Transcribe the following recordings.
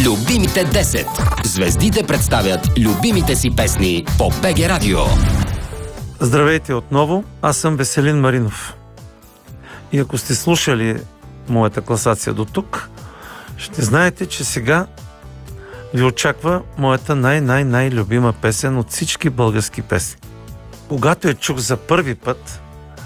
Любимите 10. Звездите представят любимите си песни по БГ Радио. Здравейте отново, аз съм Веселин Маринов. И ако сте слушали моята класация до тук, ще знаете, че сега ви очаква моята най-любима песен от всички български песни. Когато я чух за първи път,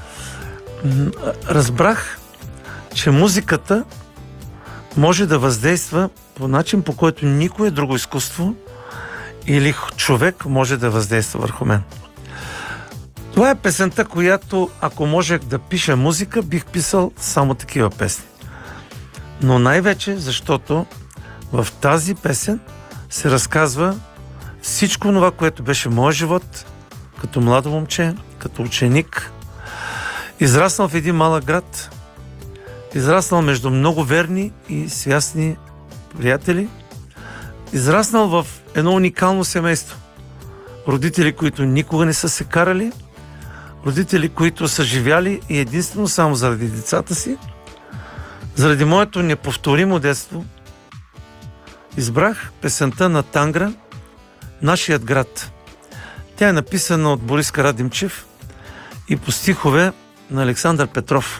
разбрах, че музиката може да въздейства по начин, по който никое друго изкуство или човек може да въздейства върху мен. Това е песента, която, ако можех да пиша музика, бих писал само такива песни. Но най-вече, защото в тази песен се разказва всичко това, което беше моят живот, като младо момче, като ученик, израснал в един малък град, израснал между много верни и свястни приятели, израснал в едно уникално семейство. Родители, които никога не са се карали, родители, които са живяли и единствено само заради децата си. Заради моето неповторимо детство избрах песента на Тангра "Нашият град". Тя е написана от Борис Карадимчев и по стихове на Александър Петров.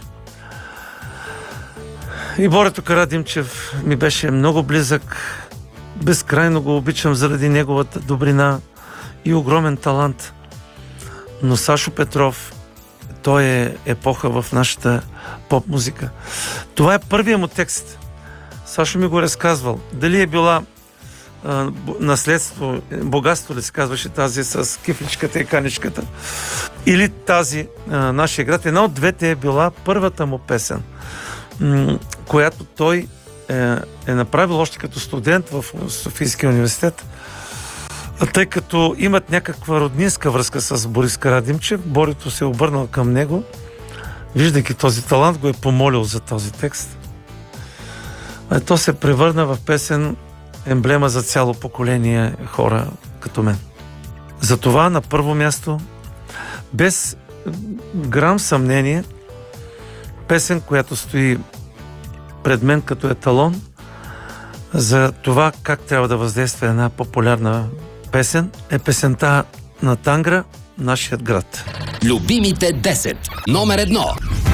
И Борето Карадимчев ми беше много близък. Безкрайно го обичам заради неговата добрина и огромен талант. Но Сашо Петров, той е епоха в нашата поп-музика. Това е първият му текст. Сашо ми го разказвал. Дали е била наследство, богатство ли се казваше тази с кифличката и каничката, или тази "Нашия град". Една от двете е била първата му песен, която той е направил още като студент в Софийския университет. Тъй като имат някаква роднинска връзка с Борис Карадимчев, Борито се е обърнал към него, виждайки този талант, го е помолил за този текст. То се превърна в песен емблема за цяло поколение хора като мен. Затова на първо място, без грам съмнение, песен, която стои пред мен като еталон за това как трябва да въздейства една популярна песен, е песента на Тангра "Нашият град". Любимите 10. Номер 1.